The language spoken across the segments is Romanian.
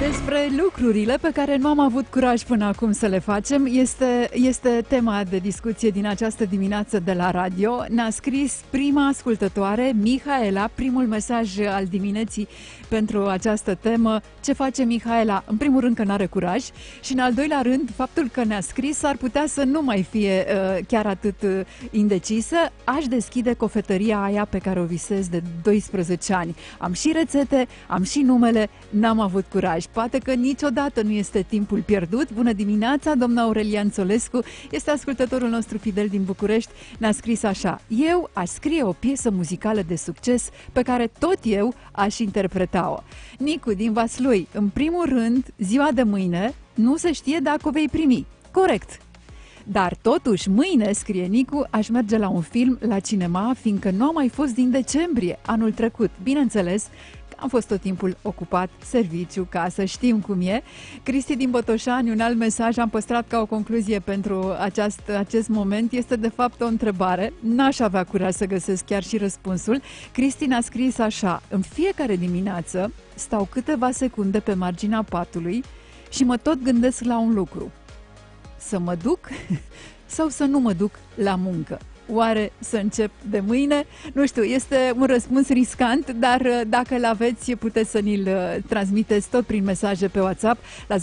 Despre lucrurile pe care nu am avut curaj până acum să le facem este tema de discuție din această dimineață de la radio. Ne-a scris prima ascultătoare, Mihaela, primul mesaj al dimineții pentru această temă. Ce face Mihaela? În primul rând că n-are curaj și în al doilea rând faptul că ne-a scris ar putea să nu mai fie chiar atât indecisă. Aș deschide cofetăria aia pe care o visez de 12 ani. Am și rețete, am și numele, n-am avut curaj. Poate că niciodată nu este timpul pierdut. Bună dimineața, domnul Aurelian Țolescu este ascultătorul nostru fidel din București. Ne-a scris așa: eu aș scrie o piesă muzicală de succes pe care tot eu aș interpreta-o. Nicu din Vaslui, în primul rând, ziua de mâine nu se știe dacă o vei primi. Corect. Dar totuși, mâine, scrie Nicu, aș merge la un film la cinema, fiindcă nu am mai fost din decembrie anul trecut. Bineînțeles, am fost tot timpul ocupat, serviciu, casă, știm cum e. Cristi din Botoșani, un alt mesaj, am păstrat ca o concluzie pentru acest moment, este de fapt o întrebare. N-aș avea curaj să găsesc chiar și răspunsul. Cristi a scris așa: în fiecare dimineață stau câteva secunde pe marginea patului și mă tot gândesc la un lucru. Să mă duc sau să nu mă duc la muncă? Oare să încep de mâine? Nu știu, este un răspuns riscant, dar dacă îl aveți, puteți să ni-l transmiteți tot prin mesaje pe WhatsApp la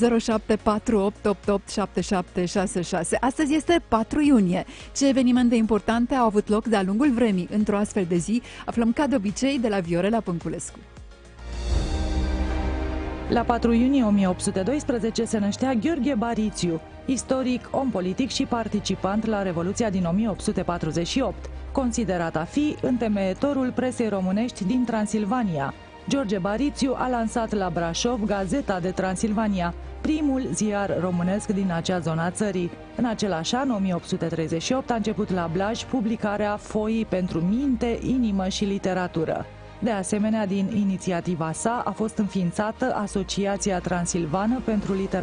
0748887766. Astăzi este 4 iunie. Ce evenimente importante au avut loc de-a lungul vremii într-o astfel de zi? Aflăm ca de obicei de la Viorela Pânculescu. La 4 iunie 1812 se năștea Gheorghe Barițiu, istoric, om politic și participant la Revoluția din 1848, considerat a fi întemeietorul presei românești din Transilvania. George Barițiu a lansat la Brașov Gazeta de Transilvania, primul ziar românesc din acea zonă a țării. În același an, 1838, a început la Blaj publicarea Foii pentru minte, inimă și literatură. De asemenea, din inițiativa sa a fost înființată Asociația Transilvană pentru Literatură.